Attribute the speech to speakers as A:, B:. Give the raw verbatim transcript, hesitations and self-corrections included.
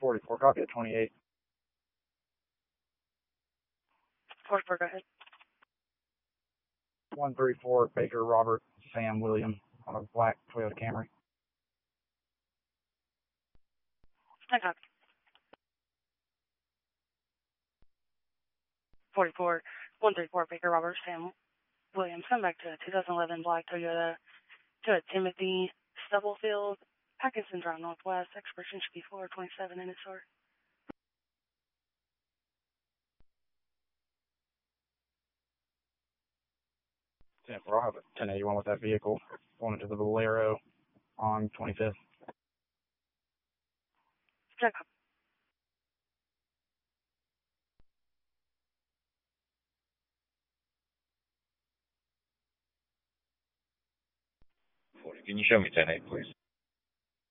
A: forty-four, copy at twenty-eight.
B: forty-four, go ahead.
A: one thirty-four, Baker Robert Sam William on a black Toyota Camry.
B: I copy. forty-four, one thirty-four, Baker Robert Sam Williams. Come back to two thousand eleven black Toyota to Timothy Stubblefield, Atkinson Drive Northwest. Expiration should be four twenty-seven in its sort.
A: ten four, I'll have a ten eighty-one with that vehicle going into the Bolero on twenty-fifth.
B: Check up.
C: forty. Can you show me ten eight, please?